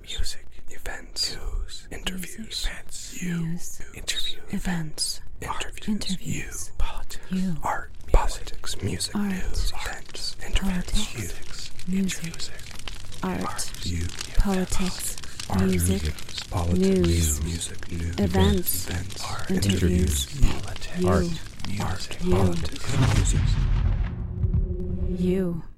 music, events, news, interviews, events, news, interview, events, interviews, politics, art, politics, music, news, events, interviews, music, art, politics, music, news, events, interviews, art, music, politics, music. You.